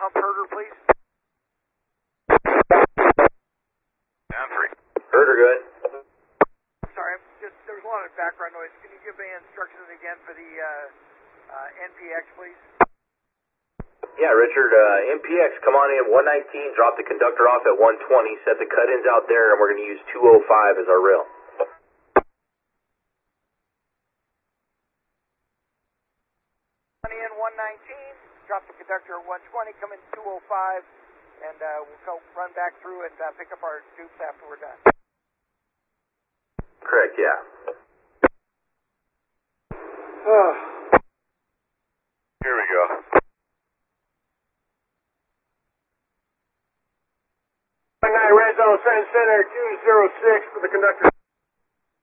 hump herder, please? Down 3. Herder good. Sorry, there was a lot of background noise. Can you give me instructions again for the NPX, please? Yeah, Richard, MPX, come on in 119, drop the conductor off at 120, set the cut-ins out there, and we're going to use 205 as our rail. In 119, drop the conductor at 120, come in 205, and we'll go run back through and pick up our dupes after we're done. Correct, yeah.